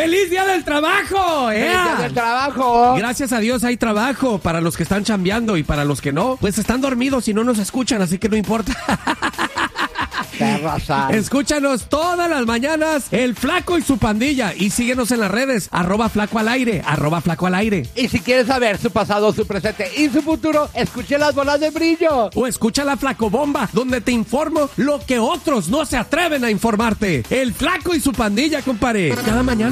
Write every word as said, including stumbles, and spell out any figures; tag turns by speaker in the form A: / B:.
A: ¡Feliz Día del Trabajo! ¡Ea!
B: ¡Feliz Día del Trabajo!
A: Gracias a Dios hay trabajo para los que están chambeando y para los que no, pues están dormidos y no nos escuchan, así que no importa. Escúchanos todas las mañanas, El Flaco y su pandilla. Y síguenos en las redes, arroba flaco al aire, arroba flaco al aire.
B: Y si quieres saber su pasado, su presente y su futuro, escuche Las Bolas de Brillo.
A: O escucha La Flacobomba, donde te informo lo que otros no se atreven a informarte. El Flaco y su pandilla, compadre. Cada mañana.